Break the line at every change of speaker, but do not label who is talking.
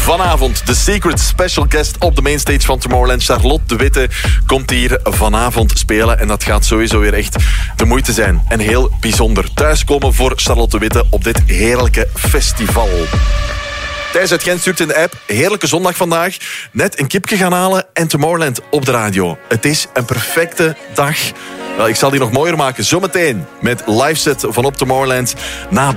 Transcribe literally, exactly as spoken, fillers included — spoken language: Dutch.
Vanavond de Secret Special Guest op de mainstage van Tomorrowland. Charlotte de Witte komt hier vanavond spelen. En dat gaat sowieso weer echt de moeite zijn. En heel bijzonder. Thuiskomen voor Charlotte de Witte op dit heerlijke festival. Thijs uit Gent stuurt in de app. Heerlijke zondag vandaag. Net een kipje gaan halen en Tomorrowland op de radio. Het is een perfecte dag. Wel, ik zal die nog mooier maken zometeen met live set van op Tomorrowland na